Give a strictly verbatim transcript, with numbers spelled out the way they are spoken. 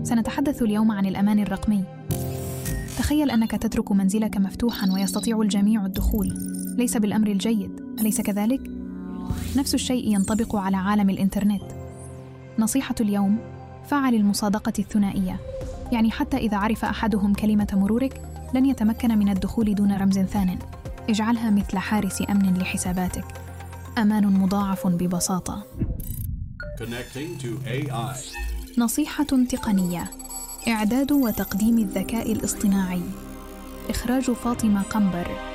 سنتحدث اليوم عن الأمان الرقمي. تخيل أنك تترك منزلك مفتوحاً ويستطيع الجميع الدخول. ليس بالأمر الجيد، أليس كذلك؟ نفس الشيء ينطبق على عالم الإنترنت. نصيحة اليوم: فعل المصادقة الثنائية، يعني حتى إذا عرف أحدهم كلمة مرورك لن يتمكن من الدخول دون رمز ثان. اجعلها مثل حارس أمن لحساباتك. أمان مضاعف ببساطة. Connecting to إيه آي. نصيحة تقنية: إعداد وتقديم الذكاء الاصطناعي. إخراج فاطمة قنبر.